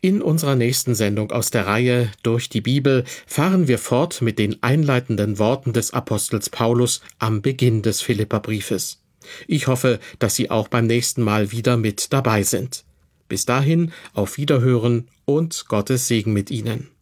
In unserer nächsten Sendung aus der Reihe Durch die Bibel fahren wir fort mit den einleitenden Worten des Apostels Paulus am Beginn des Philipperbriefes. Ich hoffe, dass Sie auch beim nächsten Mal wieder mit dabei sind. Bis dahin, auf Wiederhören und Gottes Segen mit Ihnen.